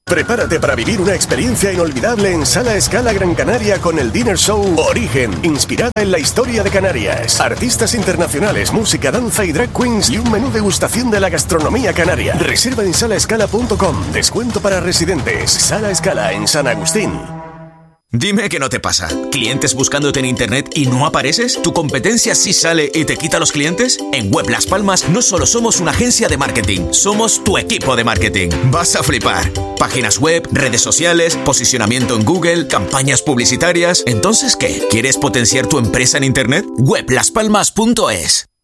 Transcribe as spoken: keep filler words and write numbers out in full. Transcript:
Prepárate para vivir una experiencia inolvidable en Sala Scala Gran Canaria con el Dinner Show Origen, inspirada en la historia de Canarias. Artistas internacionales, música, danza y drag queens y un menú degustación de la gastronomía canaria. Reserva en sala scala punto com. Descuento para residentes. Sala Scala en San Agustín. Dime que no te pasa. ¿Clientes buscándote en internet y no apareces? ¿Tu competencia sí sale y te quita los clientes? En Web Las Palmas no solo somos una agencia de marketing, somos tu equipo de marketing. Vas a flipar. Páginas web, redes sociales, posicionamiento en Google, campañas publicitarias. ¿Entonces qué? ¿Quieres potenciar tu empresa en internet? web las palmas punto es.